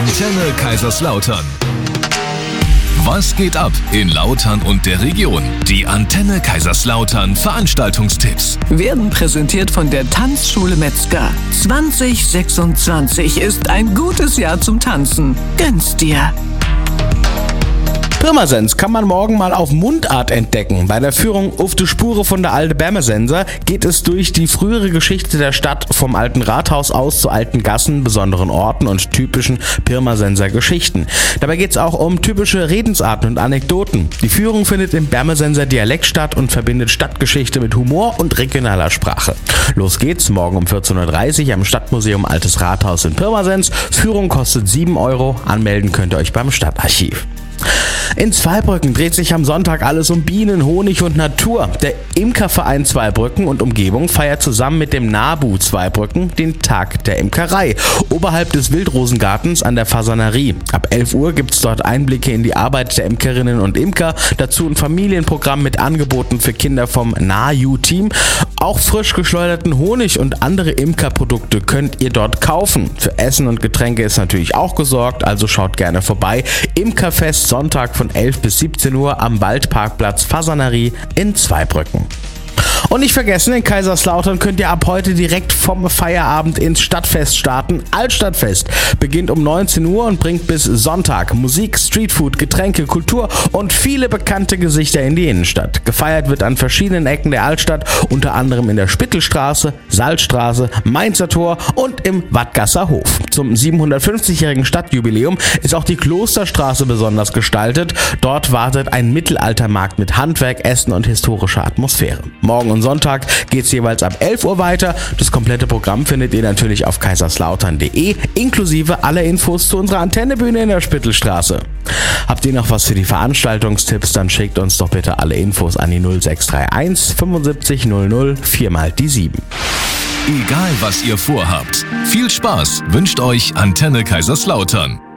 Antenne Kaiserslautern. Was geht ab in Lautern und der Region? Die Antenne Kaiserslautern Veranstaltungstipps werden präsentiert von der Tanzschule Metzger. 2026 ist ein gutes Jahr zum Tanzen. Gönn's dir! Pirmasens kann man morgen mal auf Mundart entdecken. Bei der Führung Auf die Spure von der alte Pirmasenser geht es durch die frühere Geschichte der Stadt vom alten Rathaus aus zu alten Gassen, besonderen Orten und typischen Pirmasenser Geschichten. Dabei geht es auch um typische Redensarten und Anekdoten. Die Führung findet im Pirmasenser Dialekt statt und verbindet Stadtgeschichte mit Humor und regionaler Sprache. Los geht's morgen um 14.30 Uhr am Stadtmuseum Altes Rathaus in Pirmasens. Führung kostet 7 €. Anmelden könnt ihr euch beim Stadtarchiv. In Zweibrücken dreht sich am Sonntag alles um Bienen, Honig und Natur. Der Imkerverein Zweibrücken und Umgebung feiert zusammen mit dem NABU Zweibrücken den Tag der Imkerei oberhalb des Wildrosengartens an der Fasanerie. Ab 11 Uhr gibt es dort Einblicke in die Arbeit der Imkerinnen und Imker, dazu ein Familienprogramm mit Angeboten für Kinder vom NAJU-Team. Auch frisch geschleuderten Honig und andere Imkerprodukte könnt ihr dort kaufen. Für Essen und Getränke ist natürlich auch gesorgt, also schaut gerne vorbei. Imkerfest Sonntag von 11 bis 17 Uhr am Waldparkplatz Fasanerie in Zweibrücken. Und nicht vergessen, in Kaiserslautern könnt ihr ab heute direkt vom Feierabend ins Stadtfest starten. Altstadtfest beginnt um 19 Uhr und bringt bis Sonntag Musik, Streetfood, Getränke, Kultur und viele bekannte Gesichter in die Innenstadt. Gefeiert wird an verschiedenen Ecken der Altstadt, unter anderem in der Spittelstraße, Salzstraße, Mainzer Tor und im Wattgasser Hof. Zum 750-jährigen Stadtjubiläum ist auch die Klosterstraße besonders gestaltet. Dort wartet ein Mittelaltermarkt mit Handwerk, Essen und historischer Atmosphäre. Morgen und Sonntag geht es jeweils ab 11 Uhr weiter. Das komplette Programm findet ihr natürlich auf kaiserslautern.de, inklusive aller Infos zu unserer Antennebühne in der Spittelstraße. Habt ihr noch was für die Veranstaltungstipps, dann schickt uns doch bitte alle Infos an die 0631 75 00 4x7. Egal was ihr vorhabt, viel Spaß wünscht euch Antenne Kaiserslautern.